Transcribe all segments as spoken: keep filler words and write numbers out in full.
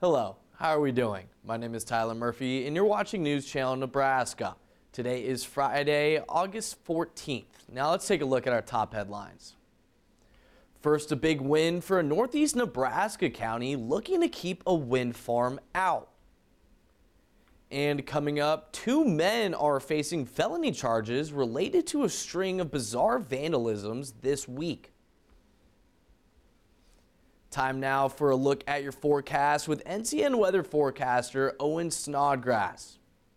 Hello, how are we doing? My name is Tyler Murphy and you're watching News Channel Nebraska. Today is Friday, August fourteenth. Now let's take a look at our top headlines. First, a big win for a northeast Nebraska county looking to keep a wind farm out. And coming up, two men are facing felony charges related to a string of bizarre vandalisms this week. Time now for a look at your forecast with N C N weather forecaster Owen Snodgrass.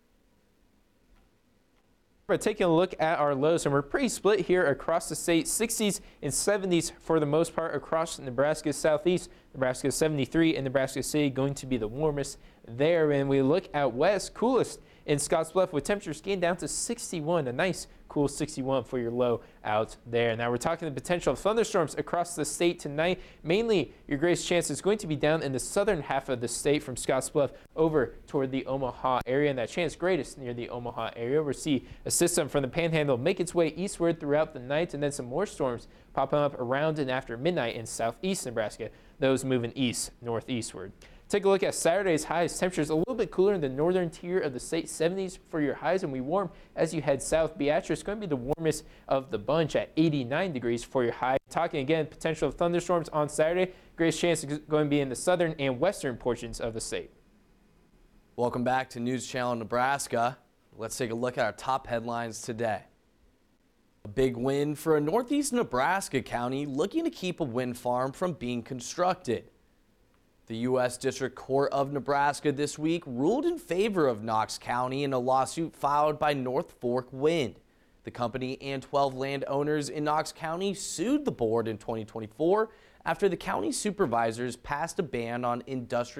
We're taking a look at our lows, and we're pretty split here across the state. sixties and seventies for the most part across Nebraska's southeast. Nebraska seventy-three and Nebraska City going to be the warmest there. And we look out west, coolest in Scottsbluff with temperatures getting down to sixty-one. A nice cool sixty-one for your low out there. Now we're talking the potential of thunderstorms across the state tonight. Mainly your greatest chance is going to be down in the southern half of the state from Scottsbluff over toward the Omaha area, and that chance greatest near the Omaha area. We'll see a system from the Panhandle make its way eastward throughout the night, and then some more storms popping up around and after midnight in southeast Nebraska, those moving east northeastward. Take a look at Saturday's highs. Temperatures a little bit cooler in the northern tier of the state, seventies for your highs, and we warm as you head south. Beatrice going to be the warmest of the bunch at eighty-nine degrees for your high. Talking again, potential of thunderstorms on Saturday. Greatest chance is going to be in the southern and western portions of the state. Welcome back to News Channel Nebraska. Let's take a look at our top headlines today. A big win for a northeast Nebraska county looking to keep a wind farm from being constructed. The U S District Court of Nebraska this week ruled in favor of Knox County in a lawsuit filed by North Fork Wind. The company and twelve landowners in Knox County sued the board in twenty twenty-four after the county supervisors passed a ban on industrial